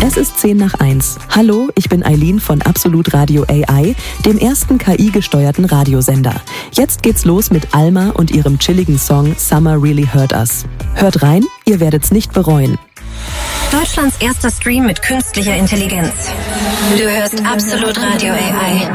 Es ist 10:10. Hallo, ich bin Eileen von Absolut Radio AI, dem ersten KI-gesteuerten Radiosender. Jetzt geht's los mit Alma und ihrem chilligen Song Summer Really Hurt Us. Hört rein, ihr werdet's nicht bereuen. Deutschlands erster Stream mit künstlicher Intelligenz. Du hörst Absolut Radio AI.